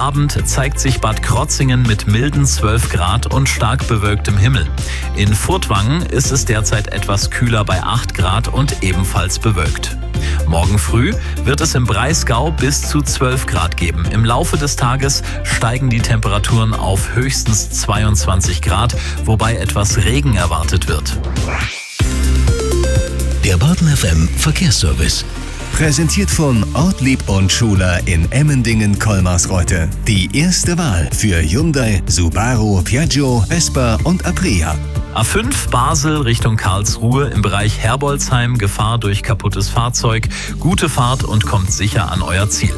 Abend zeigt sich Bad Krotzingen mit milden 12 Grad und stark bewölktem Himmel. In Furtwangen ist es derzeit etwas kühler bei 8 Grad und ebenfalls bewölkt. Morgen früh wird es im Breisgau bis zu 12 Grad geben. Im Laufe des Tages steigen die Temperaturen auf höchstens 22 Grad, wobei etwas Regen erwartet wird. Der Baden FM Verkehrsservice. Präsentiert von Ortlieb und Schuler in Emmendingen-Kolmarsreuth. Die erste Wahl für Hyundai, Subaru, Piaggio, Vespa und Aprilia. A5 Basel Richtung Karlsruhe im Bereich Herbolzheim. Gefahr durch kaputtes Fahrzeug. Gute Fahrt und kommt sicher an euer Ziel.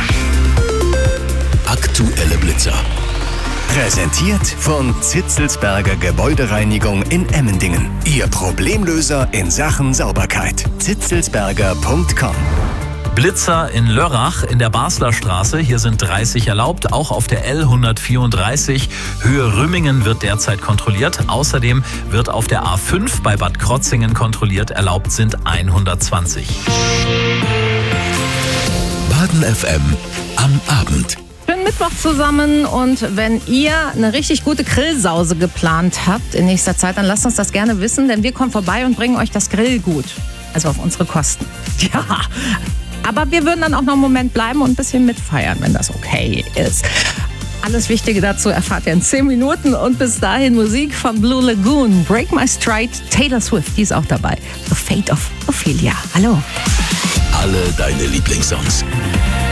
Aktuelle Blitzer. Präsentiert von Zitzelsberger Gebäudereinigung in Emmendingen. Ihr Problemlöser in Sachen Sauberkeit. zitzelsberger.com. Blitzer in Lörrach in der Basler Straße. Hier sind 30 erlaubt. Auch auf der L134 Höhe Rümmingen wird derzeit kontrolliert. Außerdem wird auf der A5 bei Bad Krotzingen kontrolliert. Erlaubt sind 120. Baden FM am Abend. Schönen Mittwoch zusammen, und wenn ihr eine richtig gute Grillsause geplant habt in nächster Zeit, dann lasst uns das gerne wissen, denn wir kommen vorbei und bringen euch das Grillgut. Also auf unsere Kosten. Ja, aber wir würden dann auch noch einen Moment bleiben und ein bisschen mitfeiern, wenn das okay ist. Alles Wichtige dazu erfahrt ihr in 10 Minuten, und bis dahin Musik von Blue Lagoon, Break My Stride, Taylor Swift, die ist auch dabei. The Fate of Ophelia. Hallo. Alle deine Lieblingssongs.